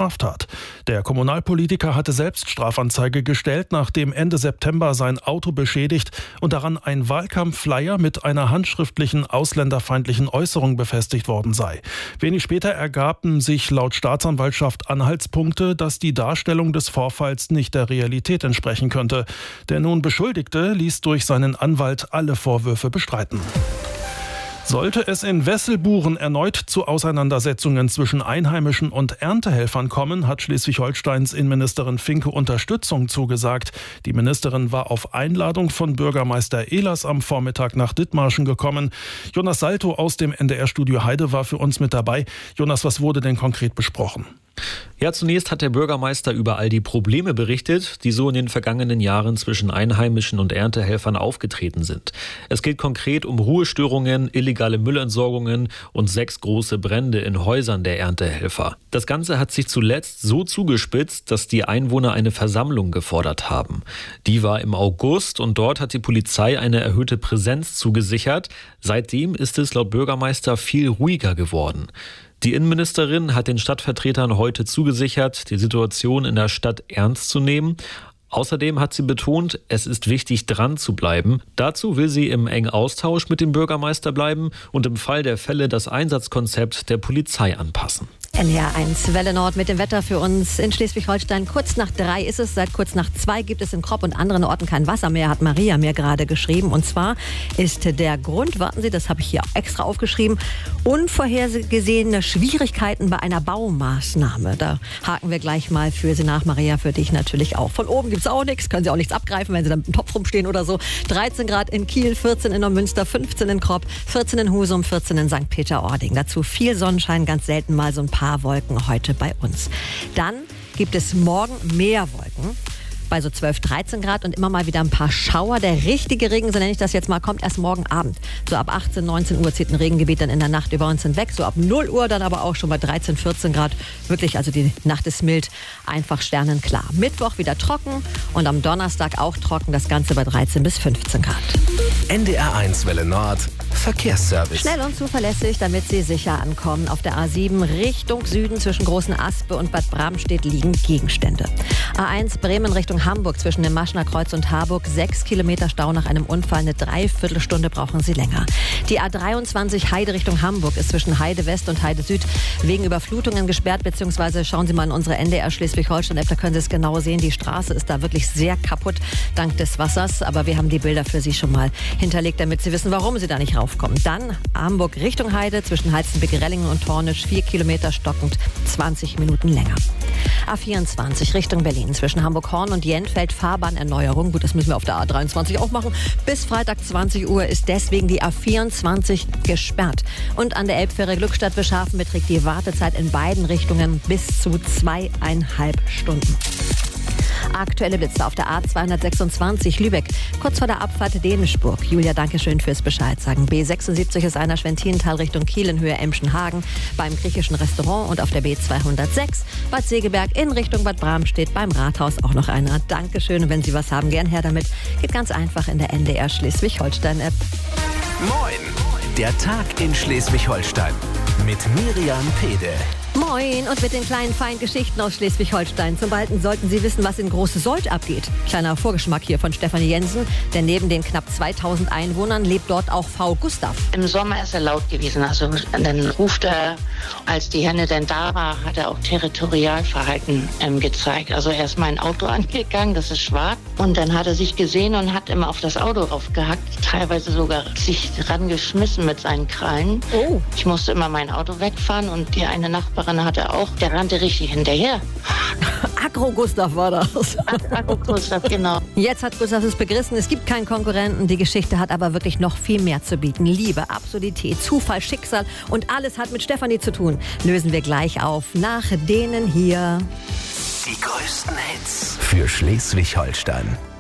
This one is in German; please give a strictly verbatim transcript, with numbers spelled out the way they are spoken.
Straftat. Der Kommunalpolitiker hatte selbst Strafanzeige gestellt, nachdem Ende September sein Auto beschädigt und daran ein Wahlkampfflyer mit einer handschriftlichen ausländerfeindlichen Äußerung befestigt worden sei. Wenig später ergaben sich laut Staatsanwaltschaft Anhaltspunkte, dass die Darstellung des Vorfalls nicht der Realität entsprechen könnte. Der nun Beschuldigte ließ durch seinen Anwalt alle Vorwürfe bestreiten. Sollte es in Wesselburen erneut zu Auseinandersetzungen zwischen Einheimischen und Erntehelfern kommen, hat Schleswig-Holsteins Innenministerin Finke Unterstützung zugesagt. Die Ministerin war auf Einladung von Bürgermeister Ehlers am Vormittag nach Dithmarschen gekommen. Jonas Salto aus dem N D R-Studio Heide war für uns mit dabei. Jonas, was wurde denn konkret besprochen? Ja, zunächst hat der Bürgermeister über all die Probleme berichtet, die so in den vergangenen Jahren zwischen Einheimischen und Erntehelfern aufgetreten sind. Es geht konkret um Ruhestörungen, illegale Müllentsorgungen und sechs große Brände in Häusern der Erntehelfer. Das Ganze hat sich zuletzt so zugespitzt, dass die Einwohner eine Versammlung gefordert haben. Die war im August und dort hat die Polizei eine erhöhte Präsenz zugesichert. Seitdem ist es laut Bürgermeister viel ruhiger geworden. Die Innenministerin hat den Stadtvertretern heute zugesichert, die Situation in der Stadt ernst zu nehmen. Außerdem hat sie betont, es ist wichtig, dran zu bleiben. Dazu will sie im engen Austausch mit dem Bürgermeister bleiben und im Fall der Fälle das Einsatzkonzept der Polizei anpassen. N D R eins Welle Nord mit dem Wetter für uns in Schleswig-Holstein. Kurz nach drei ist es, seit kurz nach zwei gibt es in Kropp und anderen Orten kein Wasser mehr, hat Maria mir gerade geschrieben. Und zwar ist der Grund, warten Sie, das habe ich hier extra aufgeschrieben, unvorhergesehene Schwierigkeiten bei einer Baumaßnahme. Da haken wir gleich mal für Sie nach, Maria, für dich natürlich auch. Von oben gibt es auch nichts, können Sie auch nichts abgreifen, wenn Sie dann mit dem Topf rumstehen oder so. dreizehn Grad in Kiel, vierzehn in Neumünster, fünfzehn in Kropp, vierzehn in Husum, vierzehn in Sankt Peter-Ording. Dazu viel Sonnenschein, ganz selten mal so ein paar Wolken heute bei uns. Dann gibt es morgen mehr Wolken. Bei so zwölf, dreizehn Grad und immer mal wieder ein paar Schauer. Der richtige Regen, so nenne ich das jetzt mal, kommt erst morgen Abend. So ab achtzehn, neunzehn Uhr zieht ein Regengebiet dann in der Nacht über uns hinweg. So ab null Uhr dann aber auch schon bei dreizehn, vierzehn Grad. Wirklich, also die Nacht ist mild, einfach sternenklar. Mittwoch wieder trocken und am Donnerstag auch trocken. Das Ganze bei dreizehn bis fünfzehn Grad. N D R eins Welle Nord. Verkehrsservice. Schnell und zuverlässig, damit Sie sicher ankommen. Auf der A sieben Richtung Süden zwischen Großen Aspe und Bad Bramstedt liegen Gegenstände. A eins Bremen Richtung Hamburg zwischen dem Maschner Kreuz und Harburg. Sechs Kilometer Stau nach einem Unfall. Eine Dreiviertelstunde brauchen Sie länger. Die A dreiundzwanzig Heide Richtung Hamburg ist zwischen Heide West und Heide Süd wegen Überflutungen gesperrt. Beziehungsweise schauen Sie mal in unsere N D R Schleswig-Holstein-App, da können Sie es genau sehen. Die Straße ist da wirklich sehr kaputt dank des Wassers. Aber wir haben die Bilder für Sie schon mal hinterlegt, damit Sie wissen, warum Sie da nicht raufkommen. Dann Hamburg Richtung Heide zwischen Heizenbeck-Rellingen und Tornisch. Vier Kilometer stockend, zwanzig Minuten länger. A vierundzwanzig Richtung Berlin zwischen Hamburg-Horn und Jenfeld Fahrbahnerneuerung. Gut, das müssen wir auf der A dreiundzwanzig auch machen. Bis Freitag zwanzig Uhr ist deswegen die A vierundzwanzig gesperrt. Und an der Elbfähre Glückstadt-Beschafen beträgt die Wartezeit in beiden Richtungen bis zu zweieinhalb Stunden. Aktuelle Blitze auf der A zweihundertsechsundzwanzig Lübeck, kurz vor der Abfahrt Dänischburg. Julia, danke schön fürs Bescheid sagen. B sechsundsiebzig ist einer Schwentiental Richtung Kiel in Höhe Emschenhagen beim griechischen Restaurant und auf der B zweihundertsechs Bad Segeberg in Richtung Bad Bramstedt beim Rathaus auch noch einer. Dankeschön und wenn Sie was haben, gern her damit. Geht ganz einfach in der N D R Schleswig-Holstein-App. Moin, der Tag in Schleswig-Holstein mit Miriam Pede. Moin und mit den kleinen feinen Geschichten aus Schleswig-Holstein. Zum Balken sollten Sie wissen, was in Große Sold abgeht. Kleiner Vorgeschmack hier von Stefanie Jensen, denn neben den knapp zweitausend Einwohnern lebt dort auch V. Gustav. Im Sommer ist er laut gewesen, also dann ruft er, als die Henne denn da war, hat er auch Territorialverhalten ähm, gezeigt. Also er ist mein Auto angegangen, das ist schwarz, und dann hat er sich gesehen und hat immer auf das Auto raufgehackt, teilweise sogar sich rangeschmissen mit seinen Krallen. Oh. Ich musste immer mein Auto wegfahren und die eine Nachbarin hatte auch, der rannte richtig hinterher. Agro-Gustav war das. Agro-Gustav, genau. Jetzt hat Gustav es begriffen, es gibt keinen Konkurrenten. Die Geschichte hat aber wirklich noch viel mehr zu bieten. Liebe, Absurdität, Zufall, Schicksal und alles hat mit Stefanie zu tun. Lösen wir gleich auf nach denen hier. Die größten Hits für Schleswig-Holstein.